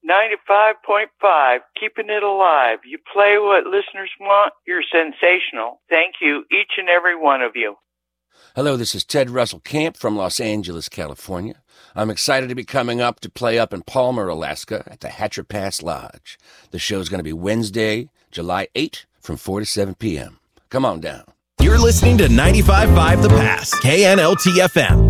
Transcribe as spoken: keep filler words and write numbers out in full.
ninety-five point five, keeping it alive. You play what listeners want, you're sensational. Thank you, each and every one of you. Hello, this is Ted Russell Camp from Los Angeles, California. I'm excited to be coming up to play up in Palmer, Alaska at the Hatcher Pass Lodge. The show's going to be Wednesday, July eighth from four to seven p.m. Come on down. You're listening to ninety-five point five The Pass, K N L T F M.